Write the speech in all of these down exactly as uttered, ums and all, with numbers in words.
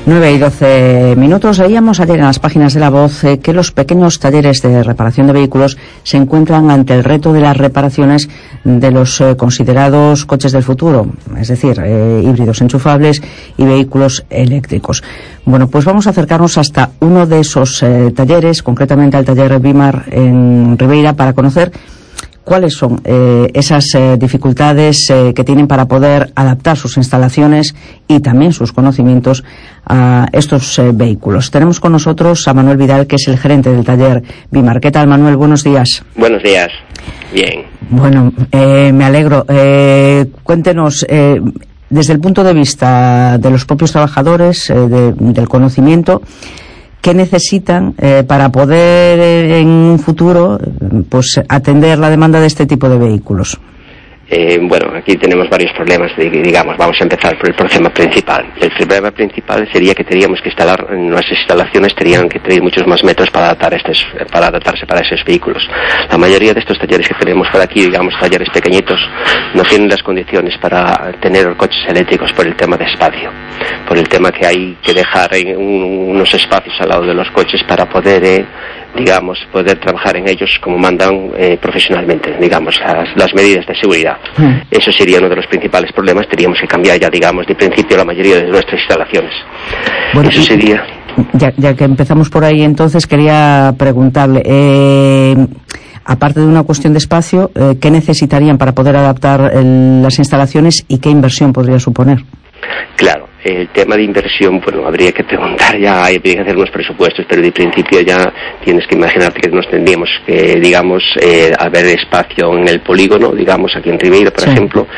nueve y doce minutos. Veíamos ayer en las páginas de La Voz eh, que los pequeños talleres de reparación de vehículos se encuentran ante el reto de las reparaciones de los eh, considerados coches del futuro, es decir, eh, híbridos enchufables y vehículos eléctricos. Bueno, pues vamos a acercarnos hasta uno de esos eh, talleres, concretamente al taller Bimar en Ribeira, para conocer cuáles son eh, esas eh, dificultades eh, que tienen para poder adaptar sus instalaciones y también sus conocimientos a estos eh, vehículos. Tenemos con nosotros a Manuel Vidal, que es el gerente del taller Bimar. ¿Qué tal, Manuel? Buenos días. Buenos días. Bien. Bueno, eh, me alegro. Eh, cuéntenos, eh, desde el punto de vista de los propios trabajadores, eh, de, del conocimiento, ¿qué necesitan eh, para poder eh, en un futuro pues atender la demanda de este tipo de vehículos? Eh, bueno, aquí tenemos varios problemas, digamos, vamos a empezar por el problema principal. El problema principal sería que teníamos que instalar, nuestras instalaciones tenían que tener muchos más metros para, adaptar estos, para adaptarse para esos vehículos. La mayoría de estos talleres que tenemos por aquí, digamos, talleres pequeñitos, no tienen las condiciones para tener coches eléctricos por el tema de espacio, por el tema que hay que dejar en un, unos espacios al lado de los coches para poder... Eh, digamos, poder trabajar en ellos como mandan eh, profesionalmente, digamos, las, las medidas de seguridad. Mm. Eso sería uno de los principales problemas. Teníamos que cambiar ya, digamos, de principio la mayoría de nuestras instalaciones. Bueno, eso sería... Ya, ya que empezamos por ahí, entonces, quería preguntarle, eh, aparte de una cuestión de espacio, eh, ¿qué necesitarían para poder adaptar el, las instalaciones y qué inversión podría suponer? Claro, el tema de inversión, bueno, habría que preguntar ya, habría que hacer unos presupuestos, pero de principio ya tienes que imaginarte que nos tendríamos que, digamos, eh, haber espacio en el polígono, digamos, aquí en Ribeira, por sí. ejemplo,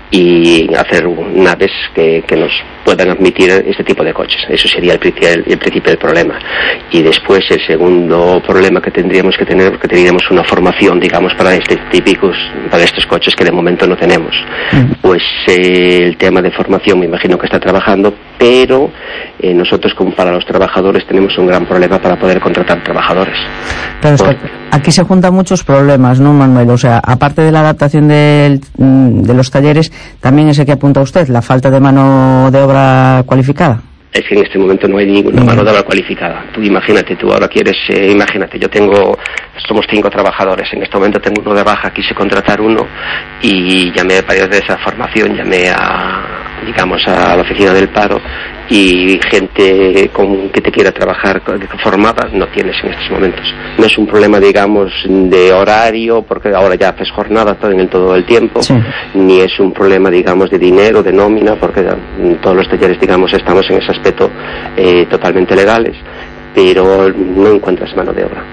y hacer naves que, que nos puedan admitir este tipo de coches. Eso sería el, el, el principio del problema. Y después el segundo problema que tendríamos que tener, porque tendríamos una formación, digamos, para este típicos, para estos coches que de momento no tenemos. Mm. Pues eh, el tema de formación, me imagino que está trabajando, pero eh, nosotros, como para los trabajadores, tenemos un gran problema para poder contratar trabajadores. Pero es que aquí se juntan muchos problemas, ¿no, Manuel? O sea, aparte de la adaptación de, de los talleres, también ese que apunta usted, la falta de mano de obra cualificada. Es que en este momento no hay ninguna mano de obra cualificada. Tú imagínate, tú ahora quieres, eh, imagínate, yo tengo, somos cinco trabajadores, en este momento tengo uno de baja, quise contratar uno y llamé para de esa formación, llamé a, digamos, a la oficina del paro, y gente con que te quiera trabajar formada no tienes en estos momentos. No es un problema, digamos, de horario, porque ahora ya haces jornada todo en el todo el tiempo, sí. Ni es un problema, digamos, de dinero, de nómina, porque todos los talleres, digamos, estamos en ese aspecto eh, totalmente legales, pero no encuentras mano de obra.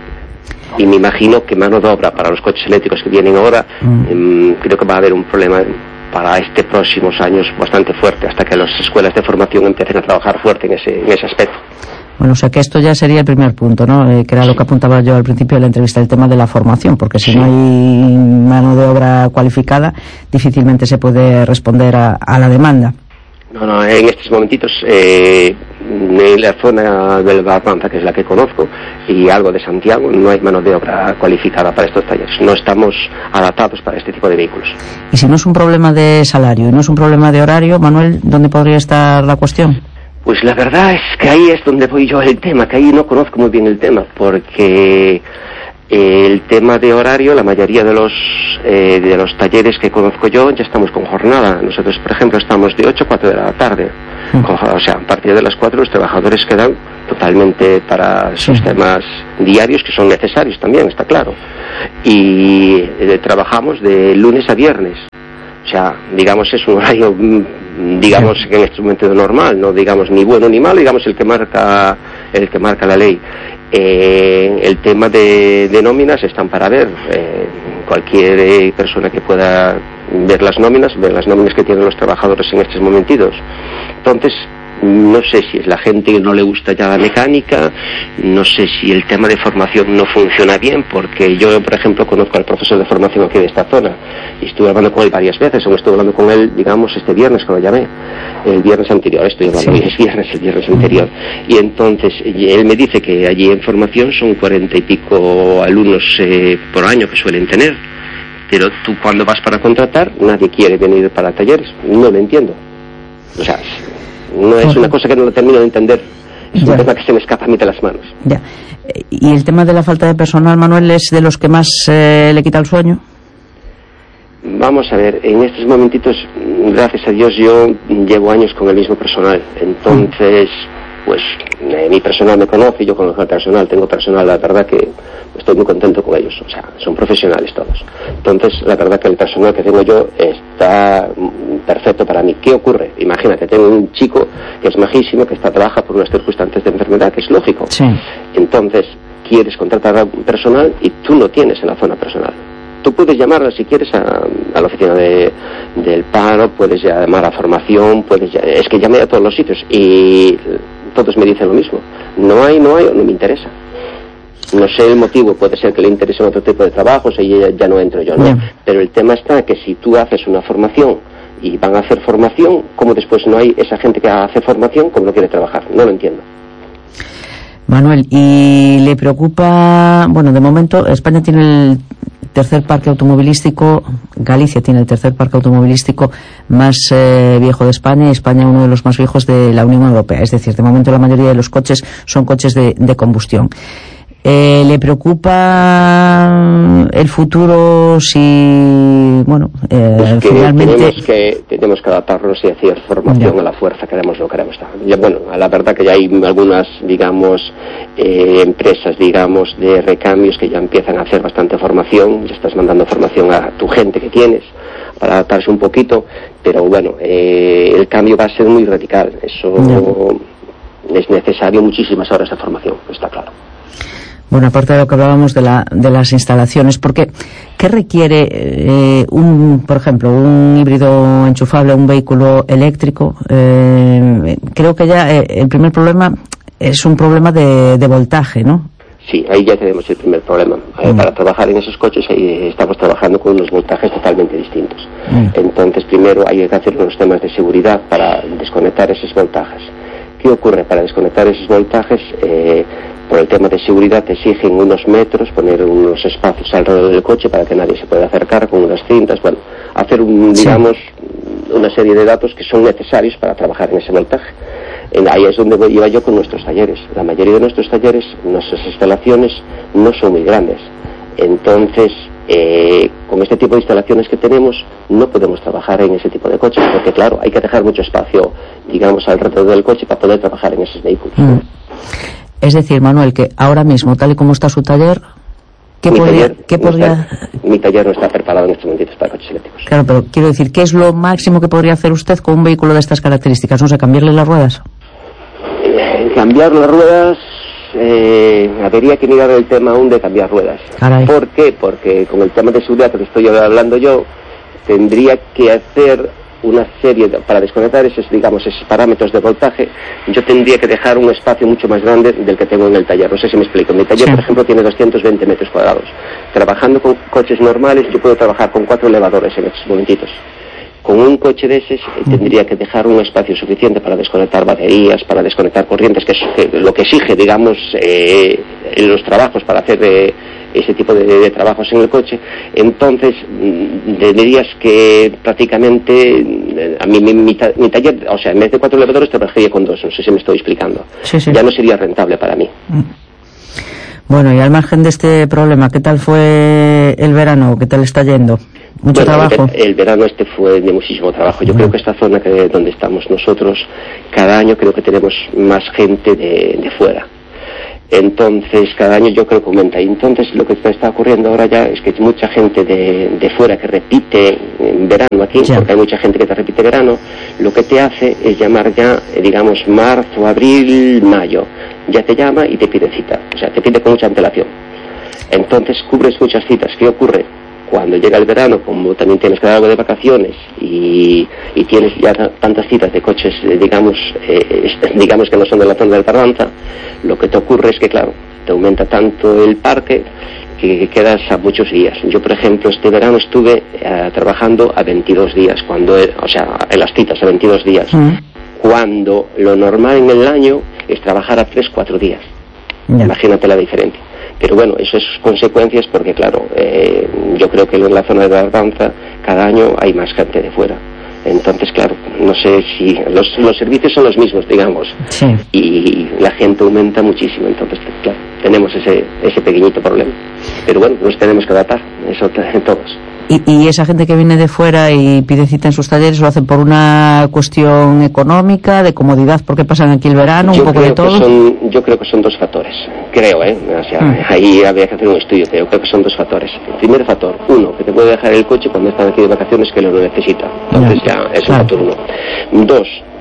Y me imagino que mano de obra para los coches eléctricos que vienen ahora, mm. eh, creo que va a haber un problema para este próximos años bastante fuerte, hasta que las escuelas de formación empiecen a trabajar fuerte en ese, en ese aspecto. Bueno, o sea que esto ya sería el primer punto, ¿no? Eh, que era lo que apuntaba yo al principio de la entrevista, el tema de la formación, porque si sí. no hay mano de obra cualificada, difícilmente se puede responder a, a la demanda. No, no, en estos momentitos, eh, en la zona del Barbanza, que es la que conozco, y algo de Santiago, no hay mano de obra cualificada para estos talleres. No estamos adaptados para este tipo de vehículos. Y si no es un problema de salario y no es un problema de horario, Manuel, ¿dónde podría estar la cuestión? Pues la verdad es que ahí es donde voy yo el tema, que ahí no conozco muy bien el tema, porque el tema de horario, la mayoría de los eh, de los talleres que conozco yo ya estamos con jornada. Nosotros, por ejemplo, estamos de ocho a cuatro de la tarde. Mm. Con, o sea, a partir de las cuatro los trabajadores quedan totalmente para sus sí. temas diarios, que son necesarios también, está claro. Y eh, trabajamos de lunes a viernes. O sea, digamos, es un horario, digamos, que en este momento normal, no digamos ni bueno ni malo, digamos el que marca el que marca la ley. Eh, el tema de, de nóminas están para ver. Eh, cualquier eh, persona que pueda ver las nóminas, ver las nóminas que tienen los trabajadores en estos momentitos. Entonces, no sé si es la gente que no le gusta ya la mecánica, no sé si el tema de formación no funciona bien, porque yo, por ejemplo, conozco al profesor de formación aquí de esta zona y estuve hablando con él varias veces, o estuve hablando con él, digamos, este viernes que lo llamé, el viernes anterior, estoy hablando, sí. es viernes, el viernes anterior, y entonces y él me dice que allí en formación son cuarenta y pico alumnos eh, por año que suelen tener, pero tú cuando vas para contratar, nadie quiere venir para talleres, no lo entiendo. O sea, No es una cosa que no lo termino de entender. Es un ya. tema que se me escapa a mí de las manos. Ya. ¿Y el tema de la falta de personal, Manuel, es de los que más eh, le quita el sueño? Vamos a ver, en estos momentitos, gracias a Dios, yo llevo años con el mismo personal. Entonces, pues, eh, mi personal me conoce, yo conozco al personal, tengo personal, la verdad que estoy muy contento con ellos. O sea, son profesionales todos. Entonces, la verdad que el personal que tengo yo está perfecto para mí. ¿Qué ocurre? Imagínate, tengo un chico que es majísimo, que está trabaja por unas circunstancias de enfermedad, que es lógico. Sí. Entonces, quieres contratar a un personal y tú no tienes en la zona personal. Tú puedes llamarla si quieres a, a la oficina de, del paro, puedes llamar a formación, puedes es que llamé a todos los sitios y todos me dicen lo mismo. No hay, no hay, no me interesa. No sé el motivo, puede ser que le interese otro tipo de trabajos y ya, ya no entro yo, ¿no? Yeah. Pero el tema está que si tú haces una formación y van a hacer formación, ¿cómo después no hay esa gente que hace formación como no quiere trabajar? No lo entiendo. Manuel, ¿y le preocupa, bueno, de momento España tiene el tercer parque automovilístico, Galicia tiene el tercer parque automovilístico más eh, viejo de España y España uno de los más viejos de la Unión Europea, es decir, de momento la mayoría de los coches son coches de, de combustión. Eh, ¿Le preocupa el futuro si, bueno, eh, es que finalmente... Tenemos que, tenemos que adaptarnos y hacer formación ya. a la fuerza, queremos lo queremos. Ya, bueno, a la verdad que ya hay algunas, digamos, eh, empresas, digamos, de recambios que ya empiezan a hacer bastante formación, ya estás mandando formación a tu gente que tienes para adaptarse un poquito, pero bueno, eh, el cambio va a ser muy radical, eso ya. Es necesario muchísimas horas de formación, está claro. Bueno, aparte de lo que hablábamos de, la, de las instalaciones, porque ¿qué requiere eh, un, por ejemplo, un híbrido enchufable, un vehículo eléctrico? Eh, creo que ya eh, el primer problema es un problema de, de voltaje, ¿no? Sí, ahí ya tenemos el primer problema. Eh, mm. Para trabajar en esos coches ahí estamos trabajando con unos voltajes totalmente distintos. Mm. Entonces, primero hay que hacer unos temas de seguridad para desconectar esos voltajes. ¿Qué ocurre? Para desconectar esos voltajes, eh, por el tema de seguridad te exigen unos metros, poner unos espacios alrededor del coche para que nadie se pueda acercar con unas cintas, bueno, hacer un, digamos, sí. una serie de datos que son necesarios para trabajar en ese voltaje. En, ahí es donde iba yo con nuestros talleres. La mayoría de nuestros talleres, nuestras instalaciones no son muy grandes. Entonces, eh, con este tipo de instalaciones que tenemos, no podemos trabajar en ese tipo de coches, porque claro, hay que dejar mucho espacio, digamos, alrededor del coche para poder trabajar en esos vehículos. Mm. Es decir, Manuel, que ahora mismo, tal y como está su taller, ¿qué mi podría...? Taller ¿qué no podría... Está, mi taller no está preparado en estos momentos para coches eléctricos. Claro, pero quiero decir, ¿qué es lo máximo que podría hacer usted con un vehículo de estas características? No sé, ¿cambiarle las ruedas? Eh, cambiar las ruedas... Eh, habría que mirar el tema aún de cambiar ruedas. Caray. ¿Por qué? Porque con el tema de seguridad que estoy hablando yo, tendría que hacer una serie de, para desconectar esos, digamos, esos parámetros de voltaje, yo tendría que dejar un espacio mucho más grande del que tengo en el taller. No sé si me explico. Mi taller, sí. por ejemplo, tiene doscientos veinte metros cuadrados. Trabajando con coches normales, yo puedo trabajar con cuatro elevadores en estos momentitos. Con un coche de ese eh, tendría que dejar un espacio suficiente para desconectar baterías, para desconectar corrientes, que es que, lo que exige, digamos, eh, en los trabajos para hacer eh, ese tipo de, de trabajos en el coche. Entonces, dirías que prácticamente eh, a mí mi, mi, mi taller, o sea, en vez de cuatro elevadores trabajaría con dos, no sé si me estoy explicando. Sí, sí. Ya no sería rentable para mí. Bueno, y al margen de este problema, ¿qué tal fue el verano? ¿Qué tal está yendo? ¿Mucho bueno, trabajo? El, el verano este fue de muchísimo trabajo. Yo bueno. creo que esta zona que donde estamos nosotros, cada año creo que tenemos más gente de, de fuera. Entonces, cada año yo creo que aumenta. Y entonces, lo que está ocurriendo ahora ya es que hay mucha gente de, de fuera que repite en verano aquí, ya. porque hay mucha gente que te repite verano. Lo que te hace es llamar ya, digamos, marzo, abril, mayo. Ya te llama y te pide cita. O sea, te pide con mucha antelación. Entonces, cubres muchas citas. ¿Qué ocurre? Cuando llega el verano, como también tienes que dar algo de vacaciones y, y tienes ya tantas citas de coches, eh, digamos, eh, digamos que no son de la zona del Carranza, lo que te ocurre es que, claro, te aumenta tanto el parque que, que quedas a muchos días. Yo, por ejemplo, este verano estuve eh, trabajando a veintidós días, cuando, eh, o sea, en las citas a veintidós días, mm. cuando lo normal en el año es trabajar a tres, cuatro días. Yeah. Imagínate la diferencia. Pero bueno, eso es consecuencias porque, claro, eh, yo creo que en la zona de la danza cada año hay más gente de fuera. Entonces, claro, no sé si los, los servicios son los mismos, digamos, sí. y la gente aumenta muchísimo, entonces, claro, tenemos ese ese pequeñito problema. Pero bueno, nos tenemos que adaptar, eso todos. ¿Y, y esa gente que viene de fuera y pide cita en sus talleres lo hacen por una cuestión económica, de comodidad, porque pasan aquí el verano, yo un poco de todo? Son, yo creo que son dos factores, creo, ¿eh? O sea, mm. ahí habría que hacer un estudio, pero creo que son dos factores. El primer factor, uno, que te puede dejar el coche cuando están aquí de vacaciones que lo necesita. Entonces ya, ya es un claro. factor uno. Dos,